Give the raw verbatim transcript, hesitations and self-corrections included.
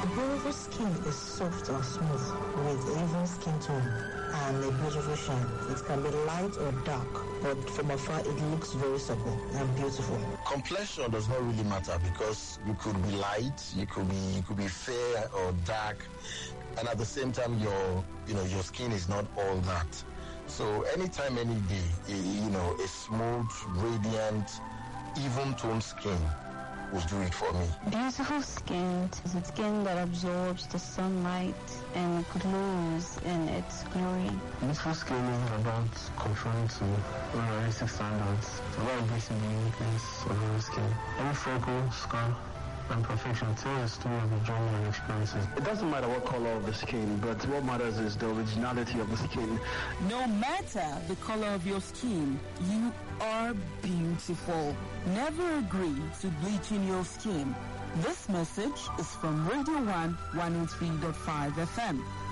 A beautiful skin is soft and smooth with even skin tone and a beautiful shine. It can be light or dark, but from afar it looks very supple and beautiful. Complexion does not really matter because you could be light, you could be you could be fair or dark, and at the same time your you know your skin is not all that. So anytime, any day, you know, a smooth, radiant, even toned skin will do it for me. Beautiful skin is a skin that absorbs the sunlight and glows in its glory. Beautiful skin is about conforming to realistic standards, about embracing the uniqueness of your skin. Any freckle, scar, and perfection tell a story of the journey and experiences. It doesn't matter what color of the skin, but what matters is the originality of the skin. No matter the color of your skin, you are beautiful. Never agree to bleaching your skin. This message is from Radio one one oh three point five F M.